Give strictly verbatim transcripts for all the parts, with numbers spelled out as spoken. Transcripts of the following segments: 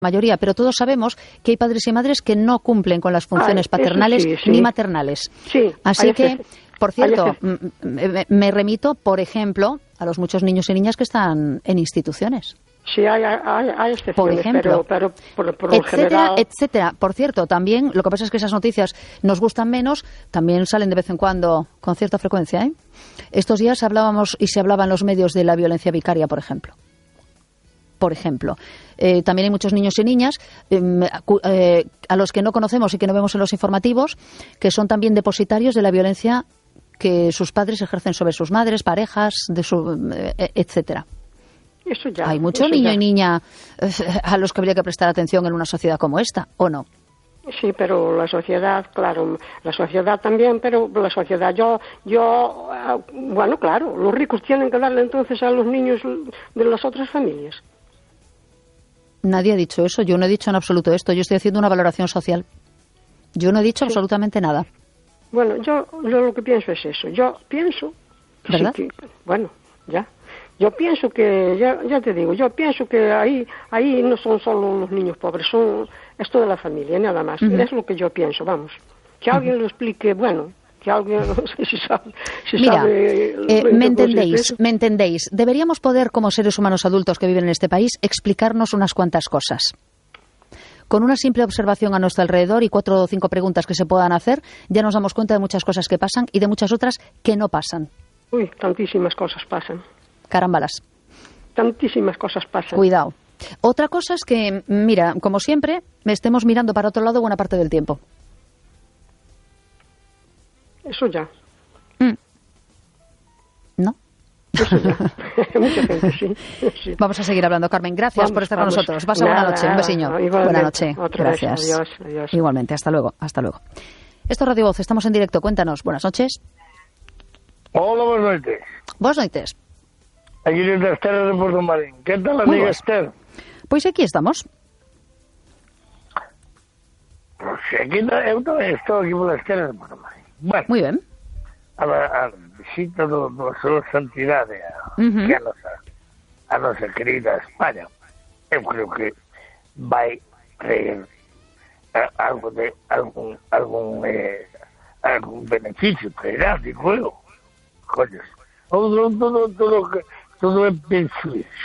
mayoría, pero todos sabemos que hay padres y madres que no cumplen con las funciones ah, paternales sí, sí. ni maternales. Sí, Así que, que, por cierto, me, me remito, por ejemplo, a los muchos niños y niñas que están en instituciones. Sí, hay, hay, hay excepciones, por ejemplo, pero, pero por, por etcétera, general... etcétera. Por cierto, también, lo que pasa es que esas noticias nos gustan menos, también salen de vez en cuando con cierta frecuencia, ¿eh? Estos días hablábamos y se hablaba en los medios de la violencia vicaria, por ejemplo. Por ejemplo, eh, también hay muchos niños y niñas eh, eh, a los que no conocemos y que no vemos en los informativos, que son también depositarios de la violencia que sus padres ejercen sobre sus madres, parejas, de su, eh, etcétera. Eso ya, hay mucho eso niño ya. y niña eh, a los que habría que prestar atención en una sociedad como esta, ¿o no? Sí, pero la sociedad, claro, la sociedad también, pero la sociedad, yo, yo, bueno, claro, los ricos tienen que darle entonces a los niños de las otras familias. Nadie ha dicho eso, yo no he dicho en absoluto esto, yo estoy haciendo una valoración social. Yo no he dicho sí. absolutamente nada. Bueno, yo, yo lo que pienso es eso, yo pienso... ¿Verdad? Sí, que, bueno, ya, yo pienso que, ya, ya te digo, yo pienso que ahí, ahí no son solo los niños pobres, son es toda la familia, nada más, uh-huh. es lo que yo pienso, vamos. Que alguien uh-huh. lo explique, bueno... Que alguien, no sé si sabe, si Mira, sabe eh, me entendéis, me entendéis. Deberíamos poder, como seres humanos adultos que viven en este país, explicarnos unas cuantas cosas. Con una simple observación a nuestro alrededor y cuatro o cinco preguntas que se puedan hacer, ya nos damos cuenta de muchas cosas que pasan y de muchas otras que no pasan. Uy, tantísimas cosas pasan. Carambalas. Tantísimas cosas pasan. Cuidado. Otra cosa es que, mira, como siempre, estemos mirando para otro lado buena parte del tiempo. Eso ya. Mm. ¿No? Eso ya. Mucha gente, sí. sí. Vamos a seguir hablando, Carmen. Gracias vamos, por estar vamos. con nosotros. Pasa nada, buena noche. Un besiño. Nada, buena noche. Otra Gracias. Vez. Adiós, adiós. Igualmente. Hasta luego. Hasta luego. Esto es Radio Voz. Estamos en directo. Cuéntanos. Buenas noches. Hola, buenas noches. Buenas noches. Aquí desde Esther de Puerto Marín. ¿Qué tal, la amiga Esther? Pues aquí estamos. Pues aquí yo también estoy aquí por la Esther de Puerto Marín. Bueno, muy bien. A la, a la visita de las súas santidades a, uh-huh. que a nosa a nosa querida España, eu creo que vai traer a, algo de algún algún eh, algún beneficio traerá, digo eu. Coño, todo todo todo todo é penso iso.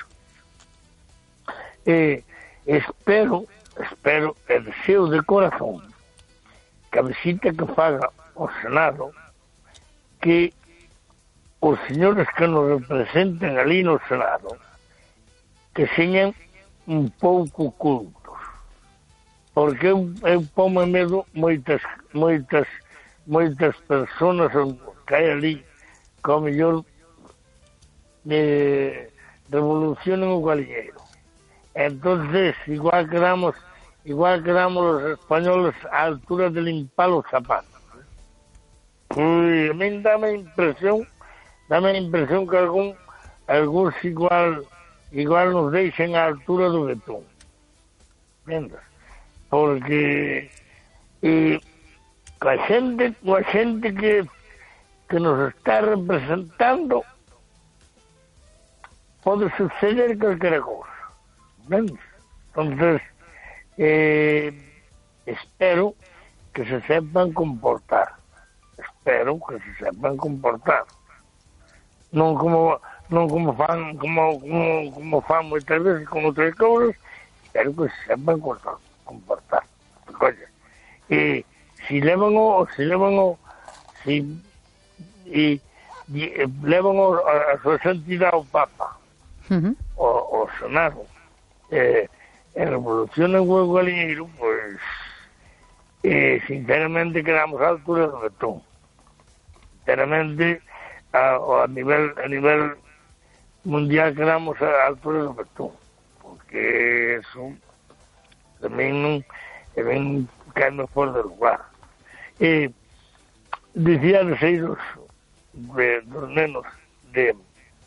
Eh, espero espero e deseo de corazón que a visita que faga o Senado, que os señores que nos representen ali no Senado que señan un pouco cultos, porque eu, eu pomo medo moitas moitas moitas personas que hai ali que ao mellor eh, revolucionen o galiñeiro. Entonces igual quedamos igual quedamos os españoles á altura de limpar os zapatos. Uy, a mí dame impresión, dame impresión que algún, algúns igual, igual nos deixen a altura do betón. ¿Entiendes? Porque eh, a xente, a xente que, que nos está representando pode suceder calquera cousa. ¿Entiendes? Entonces, eh, espero que se sepan comportar. Espero que se sepan comportar. Non como non como fan como como, como fan moitas veces con outras cousas, espero que se sepan comportar. Coño. E si levan o si levan o si e, e levan o, a, a súa santidade ao Papa, uh-huh. o, o Senado, eh, e revolucionan o galiñeiro, pois eh, sinceramente quedamos á altura do betón. Sinceramente a, a nivel a nivel mundial quedamos á altura do betón, porque eso tamén non tamén caemos fora do lugar. E dicía de seis dos, de, dos nenos de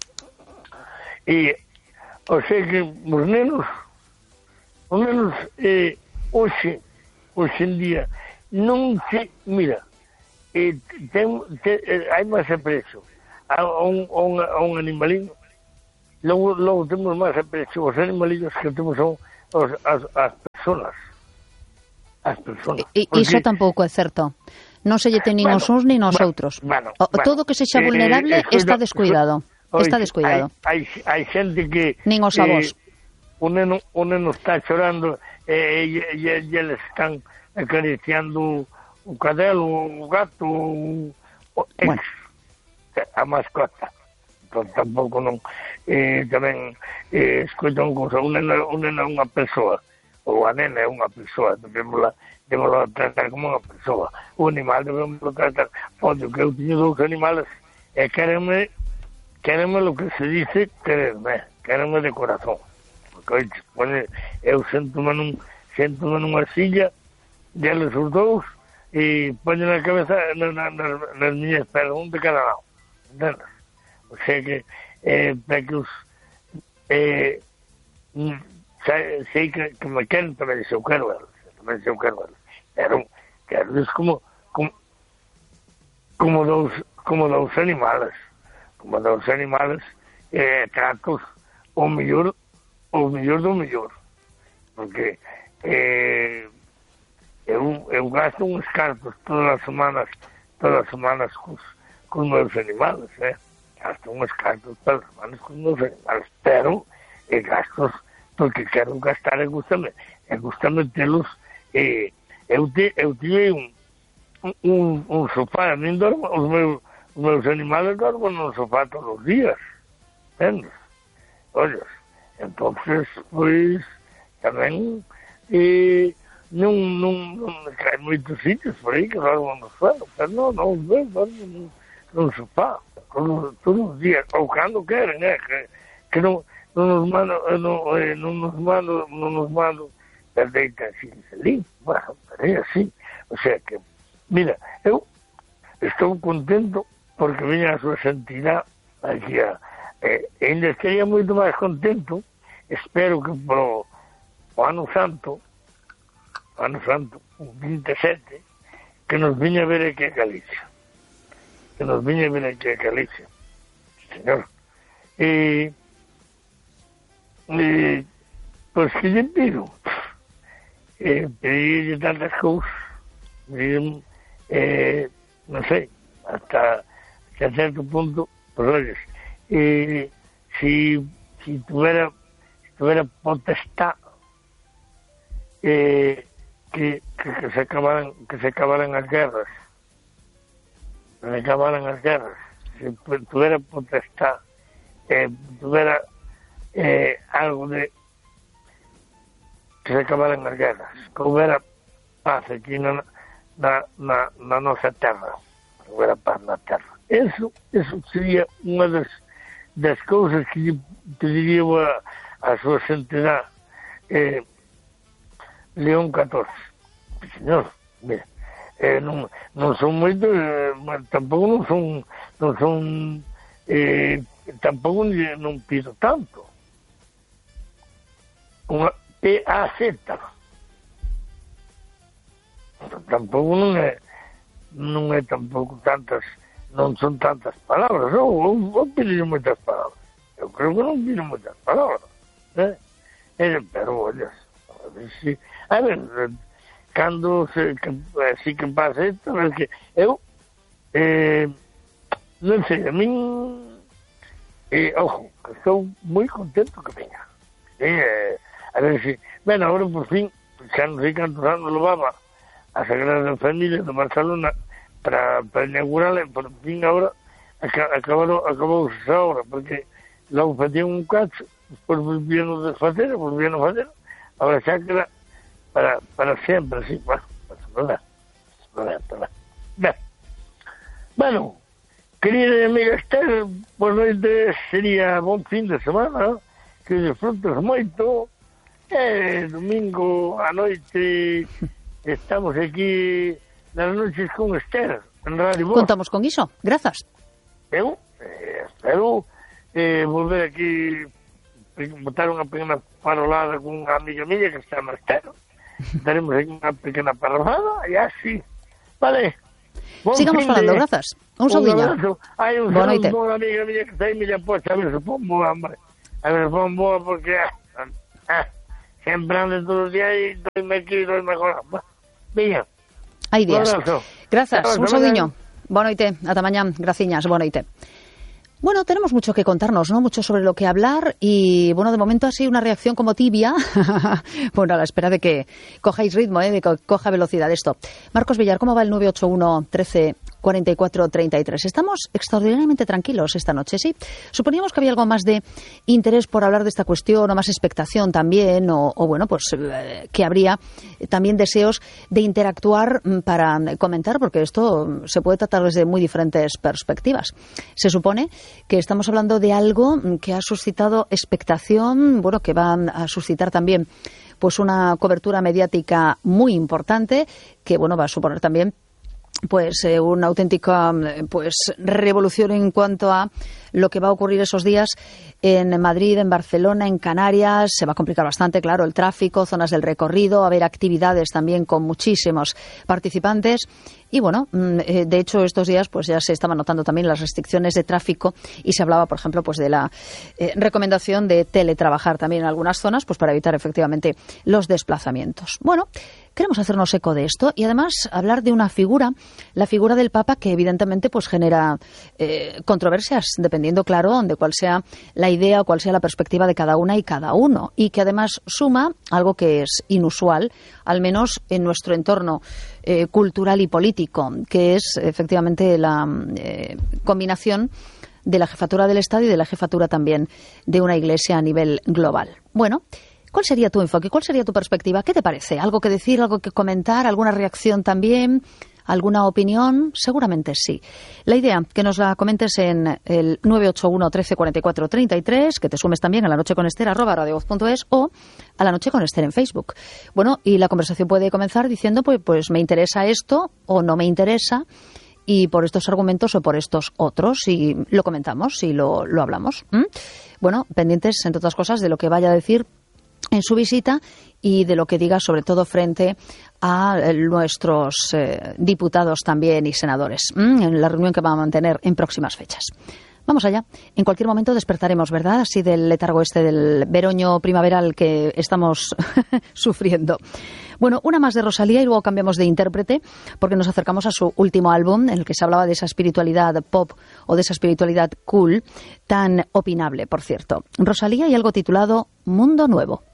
e o sea que os nenos os nenos eh, hoxe hoxe en día non se mira eh, ten, ten, eh, hai máis aprecio a, a, un, a, un, a un animalino, logo, logo temos máis aprecio os animalinos que temos a un, os, as, as personas. As personas. E iso tampouco é certo. Non se lle ten nin bueno, os uns nin os bueno, outros. Bueno, o, bueno, todo que sexa vulnerable eh, está descuidado. Oye, está descuidado. Hai, hai, hai xente que... Nin os avós. Eh, un, neno, un neno está chorando e eh, e, e, e eles están acariciando o cadelo, o gato, o, o ex, bueno. a mascota. Entón, tampouco non... Eh, tamén eh, escoitan cousa. Un neno, un neno é unha persoa. Ou a nena é unha persoa. Debemos debemos tratar como unha persoa. O animal debemos tratar... Oye, que eu tiño dous animales e quérenme quérenme lo que se dice quererme, quérenme de corazón. Porque, oye, pone, eu sento-me nun, sento-me nunha silla deles os dous e poñen a cabeza na, na, na, nas miñas pernas, un de cada lado. Entendes? O sea que eh, para que os eh, sei, sei que, que me queren tamén se eu quero eles, tamén se eu quero eles. Pero quero eles como como como dous como dous animales. Como dos animales, eh, tratos o mellor, o mellor do mellor. Porque eh, eu, eu gasto uns cartos todas as semanas, todas as semanas cos, cos meus animales, eh? Gasto uns cartos todas as semanas cos meus animales, pero eh, gastos porque quero gastar e gustame, e gustame telos, eh, eu, te, eu tive un, un, un sofá, a min dormo, os meus os meus animales dormen no sofá todos os días, entendes? Olha, entonces, pois, tamén, eh, non, non, non, hai moitos sitios por aí que dormen no suelo, pero non, non, non, dormen no sofá, todos, todos os días, ou cando queren, eh, que, que non, non nos mando, non, eh, non nos mando, non nos mando, perdeita así, feliz, bueno, pero é así, o sea que, mira, eu estou contento porque viña a súa santidade aquí a, eh, ainda estaría moito máis contento, espero que pro o ano santo o ano santo, o vinte e sete, que nos viña a ver aquí a Galicia, que nos viña a ver aquí a Galicia, señor, e e pois que lle pido, eh, pedirlle tantas cousas, pedirlle, eh, non sei, hasta que a certo punto, pues oyes, eh, si, si tuviera, si tuviera potestad eh, que, que, que se acabaran, que se acabaran las guerras, que se acabaran las guerras, si tuviera potestad, eh, tuviera eh, algo de que se acabaran las guerras, que hubiera paz aquí na, na, na, na nosa terra, que hubiera paz na terra. Eso, eso sería unha das, das cousas que lle pediría a, a súa santidade eh, León catorce. Señor, mira, eh, non, non son moito, eh, tampouco non son, non son eh, tampouco non pido tanto. Unha P A Z. Tampouco non é, non é tampouco tantas, non son tantas palabras, eu, eu, eu pido moitas palabras, eu creo que non pido moitas palabras, eh? Eh, pero, olha, a ver si, a ver, cando se, que, así que pasa isto, é que eu, eh, non sei, a min, eh, ojo, que estou moi contento que venga, eh, a ver si, bueno, agora por fin, xa non sei cantos anos levaba a Sagrada Familia de Barcelona, para, para inaugurarla, por fin ahora acabaron, acabou esa obra, porque logo facían un cacho, despois volvían a desfacer, volvían a facer, ahora xa queda para, para sempre, así, bueno, pues, para, para, para, para. Bueno, querida amiga Esther, por noite sería bon fin de semana, que disfrutes moito, e domingo a noite estamos aquí nas noches con Esther, en Radio Voz. Contamos con iso, grazas. Eu eh, espero eh, volver aquí, botar unha pequena parolada con unha amiga miña que está en Esther. Daremos aquí unha pequena parolada e así. Vale. Bon Sigamos falando, de... grazas. Un saudiño. Hai un saludo con unha amiga miña que está aí, mira, pois, a ver se pon boa, hombre. A ver se pon boa, porque... Ah, ah, Siempre todos los días y doy aquí y doy mejor. Venga. Ai, días. Gracias, un saudiño. Boa noite, ata mañán, graciñas, boa noite. Bueno, tenemos mucho que contarnos, ¿no? Mucho sobre lo que hablar y, bueno, de momento ha sido una reacción como tibia. Bueno, a la espera de que cojáis ritmo, ¿eh? De que coja velocidad esto. Marcos Villar, ¿cómo va el nueve ocho uno trece cuarenta y cuatro treinta y tres? Estamos extraordinariamente tranquilos esta noche, ¿sí? Suponíamos que había algo más de interés por hablar de esta cuestión o más expectación también o, o bueno, pues eh, que habría también deseos de interactuar para comentar, porque esto se puede tratar desde muy diferentes perspectivas. Se supone que estamos hablando de algo que ha suscitado expectación, bueno, que va a suscitar también pues una cobertura mediática muy importante, que bueno, va a suponer también pues eh, una auténtica pues revolución en cuanto a lo que va a ocurrir esos días en Madrid, en Barcelona, en Canarias. Se va a complicar bastante, claro, el tráfico, zonas del recorrido, va a haber actividades también con muchísimos participantes. Y bueno, de hecho estos días pues ya se estaban notando también las restricciones de tráfico y se hablaba, por ejemplo, pues de la eh, recomendación de teletrabajar también en algunas zonas, pues para evitar efectivamente los desplazamientos. Bueno, queremos hacernos eco de esto y además hablar de una figura, la figura del Papa, que evidentemente pues genera eh, controversias, dependiendo, claro, de cuál sea la idea o cuál sea la perspectiva de cada una y cada uno, y que además suma algo que es inusual, al menos en nuestro entorno eh, cultural y político, que es efectivamente la eh, combinación de la jefatura del Estado y de la jefatura también de una iglesia a nivel global. Bueno, ¿cuál sería tu enfoque? ¿Cuál sería tu perspectiva? ¿Qué te parece? ¿Algo que decir, algo que comentar? ¿Alguna reacción también? ¿Alguna opinión? Seguramente sí. La idea, que nos la comentes en el nueve ocho uno trece cuarenta y cuatro treinta y tres, que te sumes también a La Noche con Ester, arroba radiovoz punto es, o a La Noche con Ester en Facebook. Bueno, y la conversación puede comenzar diciendo, pues, pues me interesa esto o no me interesa, y por estos argumentos o por estos otros, y lo comentamos y lo, lo hablamos. ¿Mm? Bueno, pendientes, entre otras cosas, de lo que vaya a decir en su visita y de lo que diga, sobre todo frente a nuestros eh, diputados también y senadores ¿m? En la reunión que va a mantener en próximas fechas. Vamos allá. En cualquier momento despertaremos, ¿verdad? Así del letargo este del veroño primaveral que estamos sufriendo. Bueno, una más de Rosalía y luego cambiamos de intérprete porque nos acercamos a su último álbum en el que se hablaba de esa espiritualidad pop o de esa espiritualidad cool, tan opinable, por cierto. Rosalía y algo titulado Mundo Nuevo.